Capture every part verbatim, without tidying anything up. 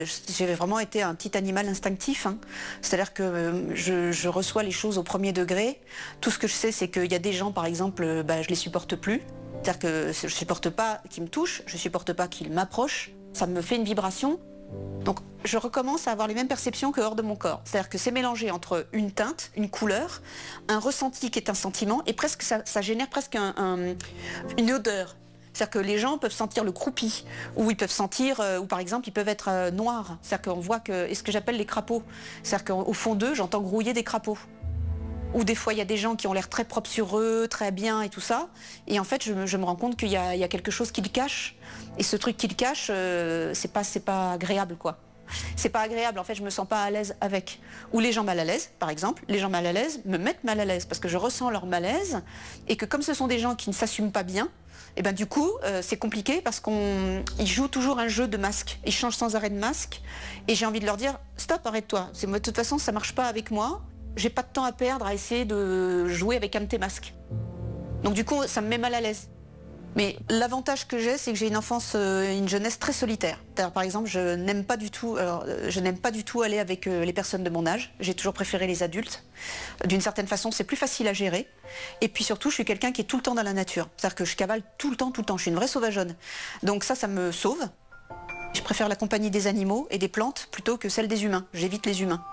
J'ai vraiment été un petit animal instinctif, hein. C'est-à-dire que euh, je, je reçois les choses au premier degré. Tout ce que je sais, c'est qu'il y a des gens, par exemple, euh, bah, je les supporte plus. C'est-à-dire que je supporte pas qu'ils me touchent, je supporte pas qu'ils m'approchent. Ça me fait une vibration. Donc je recommence à avoir les mêmes perceptions que hors de mon corps. C'est-à-dire que c'est mélangé entre une teinte, une couleur, un ressenti qui est un sentiment, et presque ça, ça génère presque un, un, une odeur. C'est-à-dire que les gens peuvent sentir le croupi, ou ils peuvent sentir, euh, ou par exemple ils peuvent être euh, noirs. C'est-à-dire qu'on voit que, et ce que j'appelle les crapauds. C'est-à-dire qu'au fond d'eux, j'entends grouiller des crapauds. Ou des fois il y a des gens qui ont l'air très propres sur eux, très bien et tout ça. Et en fait je me, je me rends compte qu'il y a, il y a quelque chose qu'ils cachent. Et ce truc qu'ils cachent, euh, c'est pas, c'est pas agréable quoi. C'est pas agréable, en fait je me sens pas à l'aise avec. Ou les gens mal à l'aise, par exemple, les gens mal à l'aise me mettent mal à l'aise parce que je ressens leur malaise et que comme ce sont des gens qui ne s'assument pas bien, et ben du coup euh, c'est compliqué parce qu'ils jouent toujours un jeu de masque, ils changent sans arrêt de masque et j'ai envie de leur dire stop, arrête-toi, c'est, de toute façon ça marche pas avec moi, j'ai pas de temps à perdre à essayer de jouer avec un de tes masques. Donc du coup ça me met mal à l'aise. Mais l'avantage que j'ai, c'est que j'ai une enfance, euh, une jeunesse très solitaire. Par exemple, je n'aime pas du tout, alors, je n'aime pas du tout aller avec euh, les personnes de mon âge. J'ai toujours préféré les adultes. D'une certaine façon, c'est plus facile à gérer. Et puis surtout, je suis quelqu'un qui est tout le temps dans la nature. C'est-à-dire que je cavale tout le temps, tout le temps. Je suis une vraie sauvageonne. Donc ça, ça me sauve. Je préfère la compagnie des animaux et des plantes plutôt que celle des humains. J'évite les humains.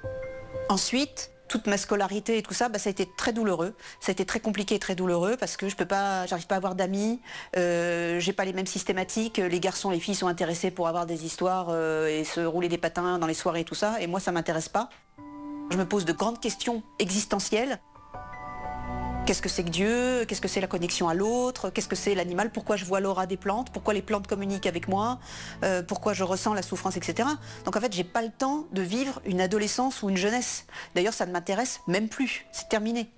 Ensuite, toute ma scolarité et tout ça, bah, ça a été très douloureux. Ça a été très compliqué et très douloureux parce que je peux pas, j'arrive pas à avoir d'amis, euh, j'ai pas les mêmes systématiques. Les garçons, les filles sont intéressés pour avoir des histoires euh, et se rouler des patins dans les soirées et tout ça. Et moi, ça m'intéresse pas. Je me pose de grandes questions existentielles. Qu'est-ce que c'est que Dieu? Qu'est-ce que c'est la connexion à l'autre? Qu'est-ce que c'est l'animal? Pourquoi je vois l'aura des plantes? Pourquoi les plantes communiquent avec moi? euh, Pourquoi je ressens la souffrance, et cetera. Donc en fait, j'ai pas le temps de vivre une adolescence ou une jeunesse. D'ailleurs, ça ne m'intéresse même plus. C'est terminé.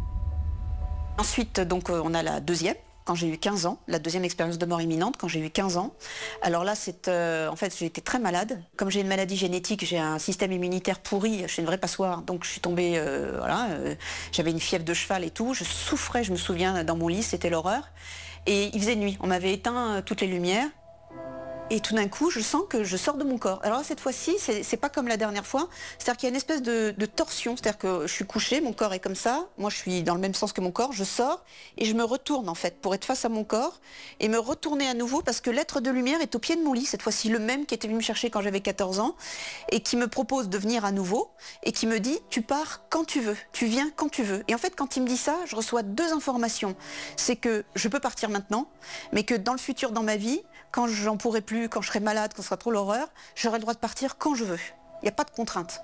Ensuite, donc, on a la deuxième, quand j'ai eu quinze ans, la deuxième expérience de mort imminente, quand j'ai eu quinze ans. Alors là, c'est, euh, en fait, j'ai été très malade. Comme j'ai une maladie génétique, j'ai un système immunitaire pourri, je suis une vraie passoire, donc je suis tombée, euh, voilà, euh, j'avais une fièvre de cheval et tout, je souffrais, je me souviens, dans mon lit, c'était l'horreur. Et il faisait nuit, on m'avait éteint euh, toutes les lumières. Et tout d'un coup, je sens que je sors de mon corps. Alors là, cette fois-ci, c'est, c'est pas comme la dernière fois. C'est-à-dire qu'il y a une espèce de, de torsion. C'est-à-dire que je suis couchée, mon corps est comme ça. Moi, je suis dans le même sens que mon corps. Je sors et je me retourne, en fait, pour être face à mon corps et me retourner à nouveau parce que l'être de lumière est au pied de mon lit. Cette fois-ci, le même qui était venu me chercher quand j'avais quatorze ans et qui me propose de venir à nouveau et qui me dit « Tu pars quand tu veux. Tu viens quand tu veux. » Et en fait, quand il me dit ça, je reçois deux informations. C'est que je peux partir maintenant, mais que dans le futur, dans ma vie, quand j'en pourrai plus, quand je serai malade, quand ce sera trop l'horreur, j'aurai le droit de partir quand je veux. Il n'y a pas de contrainte.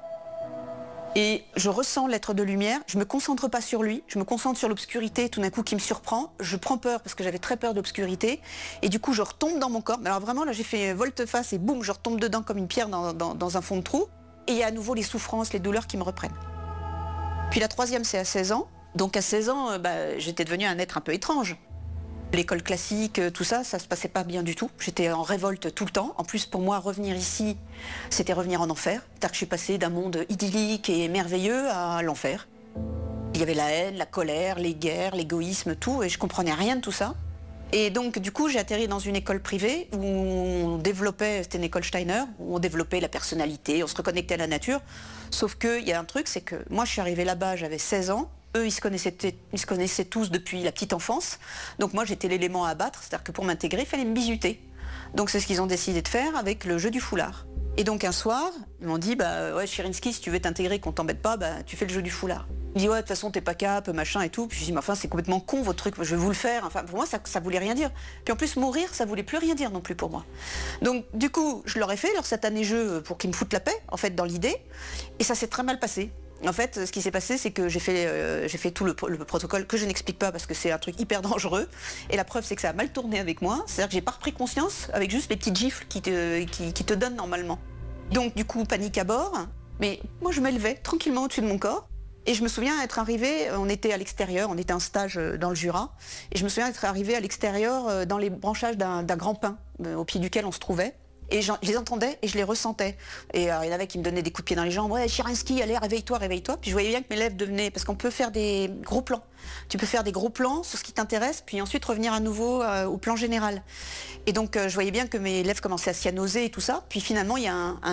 Et je ressens l'être de lumière, je ne me concentre pas sur lui, je me concentre sur l'obscurité tout d'un coup qui me surprend, je prends peur parce que j'avais très peur d'obscurité, et du coup je retombe dans mon corps. Alors vraiment là j'ai fait volte-face et boum, je retombe dedans comme une pierre dans, dans, dans un fond de trou, et il y a à nouveau les souffrances, les douleurs qui me reprennent. Puis la troisième c'est à seize ans, donc à seize ans bah, j'étais devenue un être un peu étrange. L'école classique, tout ça, ça se passait pas bien du tout. J'étais en révolte tout le temps. En plus, pour moi, revenir ici, c'était revenir en enfer. C'est-à-dire que je suis passée d'un monde idyllique et merveilleux à l'enfer. Il y avait la haine, la colère, les guerres, l'égoïsme, tout, et je comprenais rien de tout ça. Et donc, du coup, j'ai atterri dans une école privée où on développait, c'était une école Steiner, où on développait la personnalité, on se reconnectait à la nature. Sauf qu'il y a un truc, c'est que moi, je suis arrivée là-bas, j'avais seize ans. Eux, ils se, connaissaient, ils se connaissaient tous depuis la petite enfance. Donc moi, j'étais l'élément à abattre. C'est-à-dire que pour m'intégrer, il fallait me bisuter. Donc c'est ce qu'ils ont décidé de faire avec le jeu du foulard. Et donc un soir, ils m'ont dit, bah ouais, Chirinsky, si tu veux t'intégrer, qu'on t'embête pas, bah tu fais le jeu du foulard. Il dit, ouais, de toute façon, t'es pas cap, machin et tout. Puis je dis, mais enfin, c'est complètement con votre truc, je vais vous le faire. Enfin, pour moi, ça, ça voulait rien dire. Puis en plus, mourir, ça voulait plus rien dire non plus pour moi. Donc du coup, je leur ai fait leur satané jeu pour qu'ils me foutent la paix, en fait, dans l'idée. Et ça s'est très mal passé. En fait, ce qui s'est passé, c'est que j'ai fait, euh, j'ai fait tout le, le protocole que je n'explique pas parce que c'est un truc hyper dangereux. Et la preuve, c'est que ça a mal tourné avec moi. C'est-à-dire que j'ai pas repris conscience avec juste les petites gifles qui te, qui, qui te donnent normalement. Donc, du coup, panique à bord. Mais moi, je m'élevais tranquillement au-dessus de mon corps. Et je me souviens être arrivée, on était à l'extérieur, on était en stage dans le Jura. Et je me souviens être arrivée à l'extérieur dans les branchages d'un, d'un grand pin au pied duquel on se trouvait. Et je les entendais et je les ressentais. Et euh, il y en avait qui me donnaient des coups de pied dans les jambes. Ouais, Chirinsky, allez, réveille-toi, réveille-toi. Puis je voyais bien que mes lèvres devenaient... Parce qu'on peut faire des gros plans. Tu peux faire des gros plans sur ce qui t'intéresse, puis ensuite revenir à nouveau euh, au plan général. Et donc euh, je voyais bien que mes lèvres commençaient à cyanoser et tout ça. Puis finalement, il y a un, un